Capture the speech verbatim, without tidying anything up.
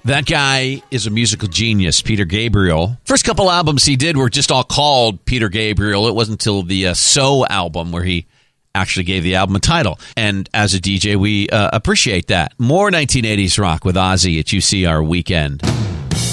That guy is a musical genius, Peter Gabriel. First couple albums he did were just all called Peter Gabriel. It wasn't until the uh, So album where he actually gave the album a title. And as a D J, we uh, appreciate that. More nineteen eighties rock with Ozzy at U C R Weekend.